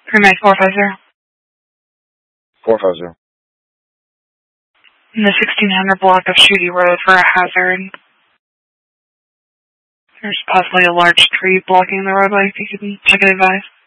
Cremax 450. 450. In the 1600 block of Shooty Road for a hazard. There's possibly a large tree blocking the roadway, if you could check and advise.